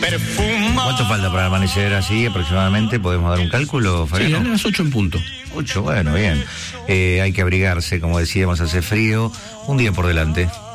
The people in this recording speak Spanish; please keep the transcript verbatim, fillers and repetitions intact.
perfumado. ¿Cuánto falta para amanecer así aproximadamente? ¿Podemos dar un cálculo, Fabián? Sí, a las ocho en punto. Ocho, bueno, bien. Eh, hay que abrigarse, como decíamos, hace frío. Un día por delante.